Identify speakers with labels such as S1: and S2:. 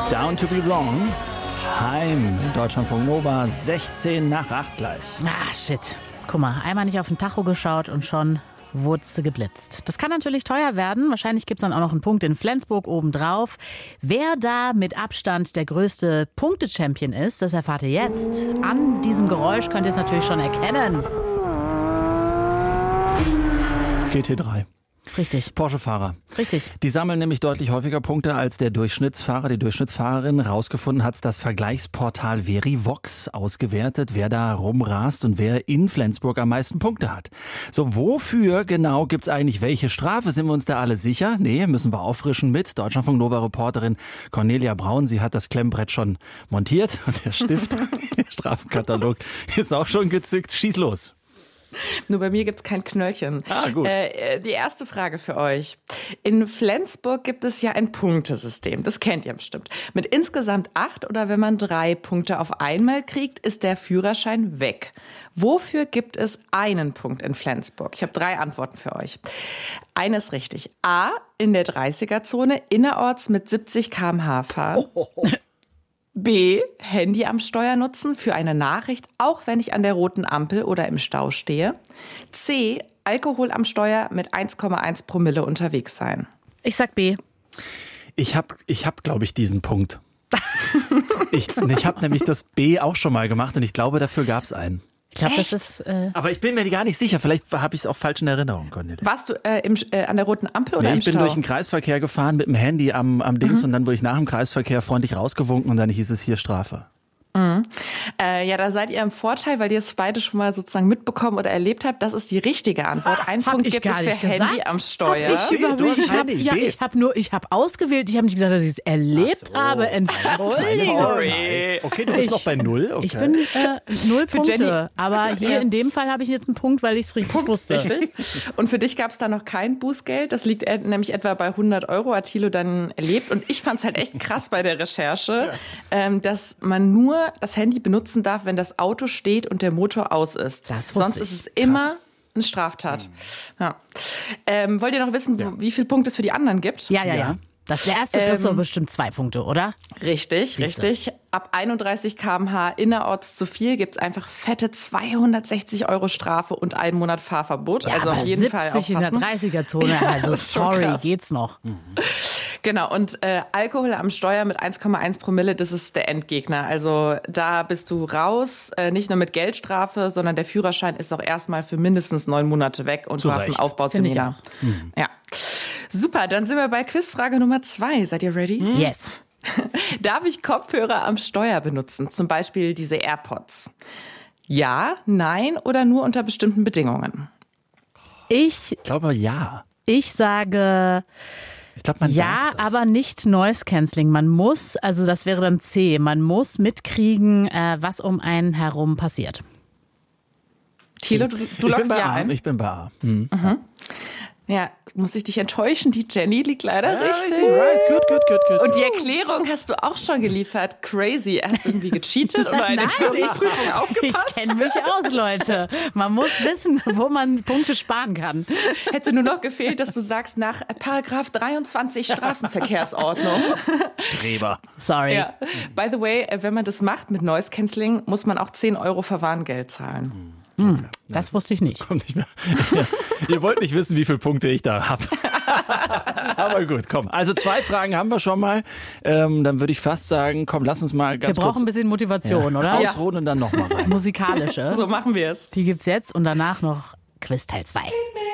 S1: Down to be wrong. Heim in Deutschlandfunk Nova, 16 nach 8 gleich.
S2: Ah, shit. Guck mal, einmal nicht auf den Tacho geschaut und schon wurde sie geblitzt. Das kann natürlich teuer werden. Wahrscheinlich gibt es dann auch noch einen Punkt in Flensburg obendrauf. Wer da mit Abstand der größte Punkte-Champion ist, das erfahrt ihr jetzt. An diesem Geräusch könnt ihr es natürlich schon erkennen.
S1: GT3.
S2: Richtig.
S1: Porsche-Fahrer.
S2: Richtig.
S1: Die sammeln nämlich deutlich häufiger Punkte als der Durchschnittsfahrer, die Durchschnittsfahrerin. Rausgefunden hat's das Vergleichsportal Verivox ausgewertet, wer da rumrast und wer in Flensburg am meisten Punkte hat. So, wofür genau gibt's eigentlich welche Strafe? Sind wir uns da alle sicher? Nee, müssen wir auffrischen mit Deutschlandfunk Nova-Reporterin Cornelia Braun. Sie hat das Klemmbrett schon montiert und der Stift, der Strafenkatalog ist auch schon gezückt. Schieß los.
S3: Nur bei mir gibt's kein Knöllchen.
S1: Ah, gut.
S3: Die erste Frage für euch. In Flensburg gibt es ja ein Punktesystem. Das kennt ihr bestimmt. Mit insgesamt 8 oder wenn man 3 Punkte auf einmal kriegt, ist der Führerschein weg. Wofür gibt es einen Punkt in Flensburg? Ich habe 3 Antworten für euch. Eine ist richtig. A, in der 30er-Zone, innerorts mit 70 km/h fahren. B, Handy am Steuer nutzen für eine Nachricht, auch wenn ich an der roten Ampel oder im Stau stehe. C, Alkohol am Steuer mit 1,1 Promille unterwegs sein.
S2: Ich sag B.
S1: Ich hab, glaube ich, diesen Punkt. Ich habe nämlich das B auch schon mal gemacht und ich glaube, dafür gab's einen.
S2: Ich glaube, das ist...
S1: Aber ich bin mir gar nicht sicher. Vielleicht habe ich es auch falsch in Erinnerung, Cornelia.
S3: Warst du an der roten Ampel oder im Stau?
S1: Ich bin durch den Kreisverkehr gefahren mit dem Handy am Dings und dann wurde ich nach dem Kreisverkehr freundlich rausgewunken und dann hieß es hier Strafe.
S3: Ja, da seid ihr im Vorteil, weil ihr es beide schon mal sozusagen mitbekommen oder erlebt habt. Das ist die richtige Antwort. Ein Punkt gibt es für Handy am Steuer.
S2: Ich habe ausgewählt. Ich habe nicht gesagt, dass ich es erlebt habe. Entschuldigung.
S1: Okay, du bist noch bei 0. Okay.
S2: Ich bin 0 Punkte.
S3: Jenny.
S2: Aber hier in dem Fall habe ich jetzt einen Punkt, weil ich es richtig wusste.
S3: Richtig. Und für dich gab es da noch kein Bußgeld. Das liegt nämlich etwa bei 100 €, hat Thilo dann erlebt. Und ich fand es halt echt krass bei der Recherche, dass man nur das Handy benutzen darf, wenn das Auto steht und der Motor aus ist. Sonst ist es immer eine Straftat. Ja. Wollt ihr noch wissen, wie viele Punkte es für die anderen gibt?
S2: Ja. Das der erste kriegst du bestimmt 2 Punkte, oder?
S3: Richtig. Ab 31 km/h innerorts zu viel gibt's einfach fette 260 € Strafe und 1 Monat Fahrverbot.
S2: Ja,
S3: also
S2: aber
S3: auf jeden Fall
S2: 70 in der 30er-Zone, also sorry, geht's noch.
S3: Genau, und Alkohol am Steuer mit 1,1 Promille, das ist der Endgegner. Also da bist du raus, nicht nur mit Geldstrafe, sondern der Führerschein ist auch erstmal für mindestens 9 Monate weg und du hast ein Aufbauseminar. Ja. Super, dann sind wir bei Quizfrage Nummer 2. Seid ihr ready?
S2: Yes.
S3: Darf ich Kopfhörer am Steuer benutzen? Zum Beispiel diese AirPods. Ja, nein oder nur unter bestimmten Bedingungen?
S2: Ich
S1: glaube ja.
S2: Ich sage...
S1: Ich glaube, man darf das.
S2: Aber nicht Noise Cancelling. Man muss, also das wäre dann C, man muss mitkriegen, was um einen herum passiert.
S3: Thilo, du loggst ja ein.
S1: Ich bin bei A.
S3: Ja, muss ich dich enttäuschen, die Jenny liegt leider richtig.
S1: Right, gut.
S3: Und die Erklärung hast du auch schon geliefert. Crazy. Hast du irgendwie gecheatet oder eine Theorieprüfung aufgepasst?
S2: Ich kenne mich aus, Leute. Man muss wissen, wo man Punkte sparen kann.
S3: Hätte nur noch gefehlt, dass du sagst, nach Paragraph 23 Straßenverkehrsordnung.
S1: Streber.
S2: Sorry.
S3: Ja. By the way, wenn man das macht mit Noise Cancelling, muss man auch 10 € Verwarngeld zahlen.
S2: Das wusste ich nicht.
S1: Kommt nicht mehr. Ihr wollt nicht wissen, wie viele Punkte ich da habe. Aber gut, komm. Also 2 Fragen haben wir schon mal. Dann würde ich fast sagen, komm, lass uns mal ganz kurz...
S2: Wir brauchen ein bisschen Motivation, oder?
S1: Ausruhen und dann nochmal rein.
S2: Musikalische.
S3: So machen wir es.
S2: Die gibt's jetzt und danach noch Quiz Teil 2.